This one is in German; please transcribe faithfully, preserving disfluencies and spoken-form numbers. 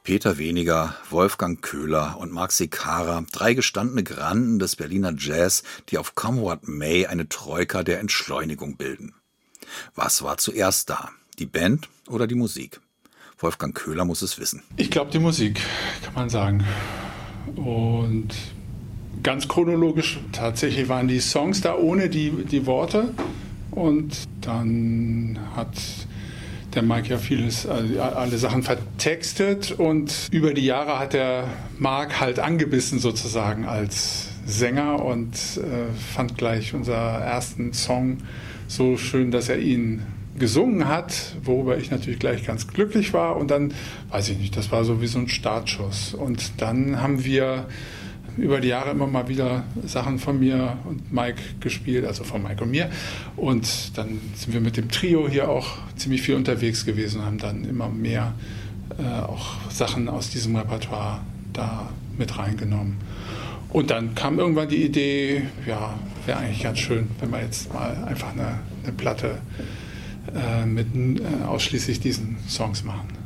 Peter Weniger, Wolfgang Köhler und Marc Secara, drei gestandene Granden des Berliner Jazz, die auf Come What May eine Troika der Entschleunigung bilden. Was war zuerst da? Die Band oder die Musik? Wolfgang Köhler muss es wissen. Ich glaube, die Musik, kann man sagen. Und ganz chronologisch, tatsächlich waren die Songs da ohne die, die Worte. Und dann hat der Mike ja vieles, also alle Sachen vertextet. Und über die Jahre hat der Marc halt angebissen sozusagen als Sänger und äh, fand gleich unser ersten Song so schön, dass er ihn gesungen hat, worüber ich natürlich gleich ganz glücklich war. Und dann, weiß ich nicht, das war so wie so ein Startschuss. Und dann haben wir über die Jahre immer mal wieder Sachen von mir und Mike gespielt, also von Mike und mir. Und dann sind wir mit dem Trio hier auch ziemlich viel unterwegs gewesen und haben dann immer mehr äh, auch Sachen aus diesem Repertoire da mit reingenommen. Und dann kam irgendwann die Idee, ja, wäre eigentlich ganz schön, wenn wir jetzt mal einfach eine, eine Platte äh, mit äh, ausschließlich diesen Songs machen.